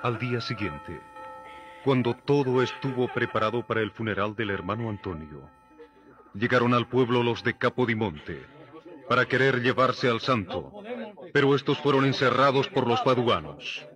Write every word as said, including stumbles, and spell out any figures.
Al día siguiente, cuando todo estuvo preparado para el funeral del hermano Antonio, llegaron al pueblo los de Capodimonte para querer llevarse al santo, pero estos fueron encerrados por los paduanos.